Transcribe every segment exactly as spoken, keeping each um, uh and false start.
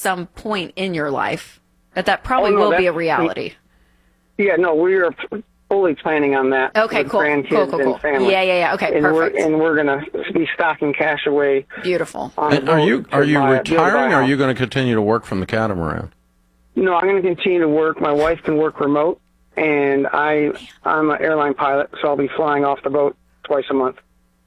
some point in your life that that probably Oh, no, will be a that's- reality. Yeah, no, we are fully planning on that. Okay, with cool. grandkids Cool, cool, cool. and family. Yeah, yeah, yeah. Okay, and perfect. We're, and we're going to be stocking cash away. Beautiful. On And the are boat you to are you buy- be able to buy a retiring, or are house. you going to continue to work from the catamaran? No, I'm going to continue to work. My wife can work remote, and I, I'm an airline pilot, so I'll be flying off the boat twice a month.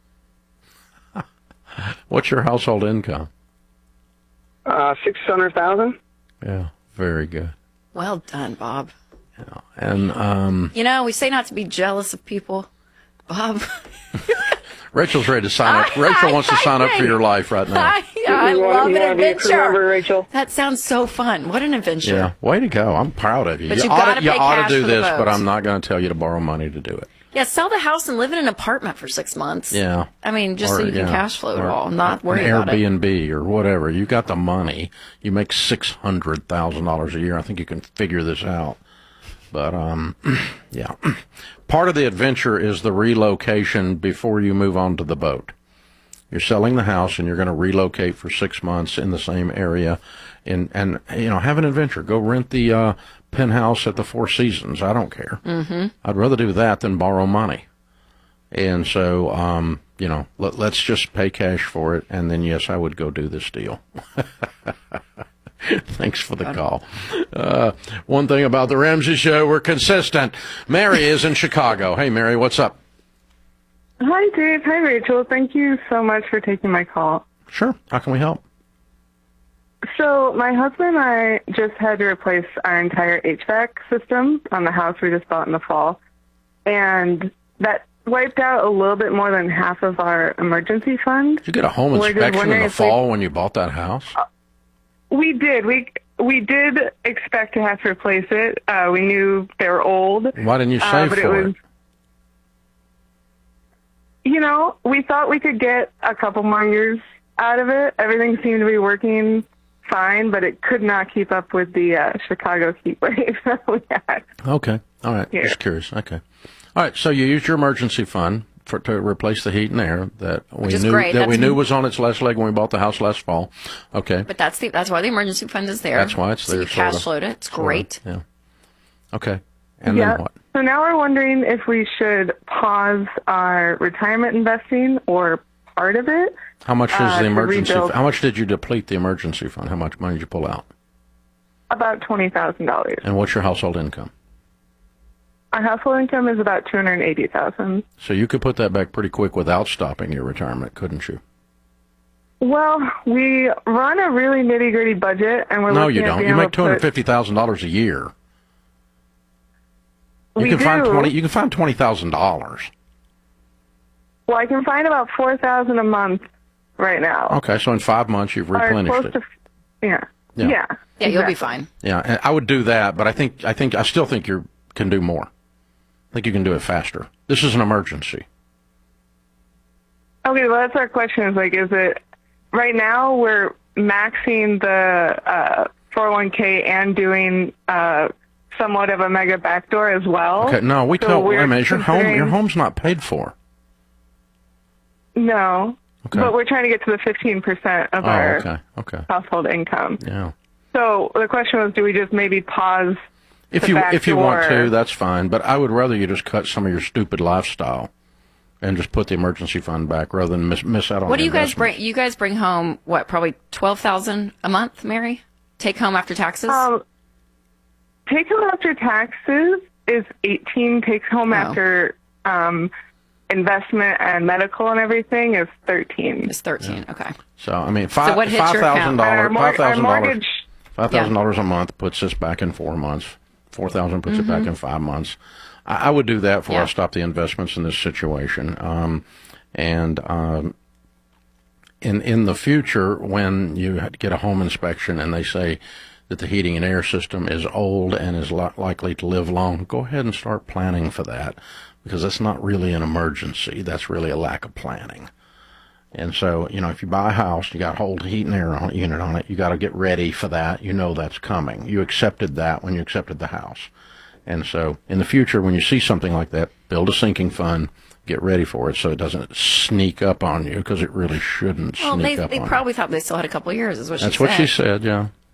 What's your household income? Uh, six hundred thousand. Yeah, very good. Well done, Bob. Yeah. And um, You know, we say not to be jealous of people. Bob. Rachel's ready to sign up. Rachel wants to sign up for your life right now. I, I You love wanna- you an wanna be a crew member, adventure. Rachel? That sounds so fun. What an adventure. Yeah, way to go. I'm proud of you. But you you've ought gotta to, you pay ought to cash do for the this, boat. but I'm not going to tell you to borrow money to do it. Yeah, sell the house and live in an apartment for six months. Yeah. I mean, just Or, so you can yeah, cash flow it or all, not an worry about it. Airbnb or whatever. You got the money. You make six hundred thousand dollars a year. I think you can figure this out. But, um, yeah. Part of the adventure is the relocation before you move on to the boat. You're selling the house and you're going to relocate for six months in the same area, and and you know, have an adventure. Go rent the uh, penthouse at the Four Seasons. I don't care. Mm-hmm. I'd rather do that than borrow money. And so, um, you know, let, let's just pay cash for it, and then yes, I would go do this deal. Thanks for the call. Uh, one thing about the Ramsey Show, we're consistent. Mary is in Chicago. Hey, Mary, what's up? Hi, Dave. Hi, Rachel. Thank you so much for taking my call. Sure. How can we help? So my husband and I just had to replace our entire H V A C system on the house we just bought in the fall, and that wiped out a little bit more than half of our emergency fund. Did you get a home We're just inspection in wondering the if we- fall when you bought that house? We did. We we did expect to have to replace it. Uh, we knew they were old. Why didn't you uh, save but for it? Was, you know, we thought we could get a couple more years out of it. Everything seemed to be working fine, but it could not keep up with the uh, Chicago heat wave that we had. Okay. All right. Here. Just curious. Okay. All right. So you used your emergency fund for to replace the heat and air that we is knew great. that we That's- knew was on its last leg when we bought the house last fall. Okay. But that's the that's why the emergency fund is there. That's why it's so there, you sort cash of. flowed it. It's Sort of, great. Yeah. Okay. And yeah. then what? So now we're wondering if we should pause our retirement investing or part of it. How much is Uh, the to emergency? rebuild. How much did you deplete the emergency fund? How much money did you pull out? About twenty thousand dollars. And what's your household income? Our household income is about two hundred eighty thousand dollars. So you could put that back pretty quick without stopping your retirement, couldn't you? Well, we run a really nitty gritty budget, and we're No, looking you at don't. being You able make to two hundred put- fifty thousand dollars a year. You We can find do. twenty. You can find twenty thousand dollars. Well, I can find about four thousand a month right now. Okay, so in five months you've Or replenished close it. to, yeah. Yeah. Yeah. Yeah, you'll be exactly. fine. Yeah, and I would do that, but I think I think I still think you can do more. I think you can do it faster. This is an emergency. Okay, well, that's our question. Is like, is it right now we're maxing the uh, four oh one k and doing uh, somewhat of a mega backdoor as well? Okay, no, we So tell. Wait we're a minute, is your home your considering- home's not paid for. No, Okay. but we're trying to get to the fifteen percent of Oh, our okay, okay, household income. yeah. So the question was, do we just maybe pause? If the you back if you want door? to, that's fine. But I would rather you just cut some of your stupid lifestyle, and just put the emergency fund back rather than miss miss out on. What the do you guys investment. bring? You guys bring home what? Probably twelve thousand a month, Mary. Take home after taxes. Um, take home after taxes is eighteen. Takes home Oh. after um, investment and medical and everything is thirteen. It's thirteen. Okay. So I mean, five So what hits five your thousand account? Our, dollars, mor- five our thousand dollars, mortgage. five thousand dollars a month puts us back in four months. Four thousand puts it back in five months. I, I would do that before Yeah. I stop the investments in this situation. Um, and um, in in the future, when you get a home inspection and they say that the heating and air system is old and is li- likely to live long, go ahead and start planning for that, because that's not really an emergency. That's really a lack of planning. And so, you know, if you buy a house, you got a whole heat and air on, unit on it, you got to get ready for that. You know that's coming. You accepted that when you accepted the house. And so in the future, when you see something like that, build a sinking fund, get ready for it so it doesn't sneak up on you, because it really shouldn't Well, sneak they up they on probably thought they still had a couple of years. Is what you. That's she what said. she said, yeah.